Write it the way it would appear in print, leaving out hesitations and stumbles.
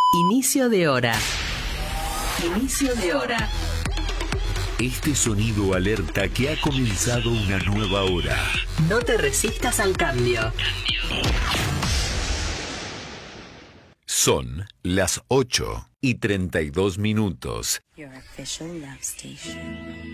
Inicio de hora. Inicio de hora. Este sonido alerta que ha comenzado una nueva hora. No te resistas al cambio. Son las 8:32. Your official love station.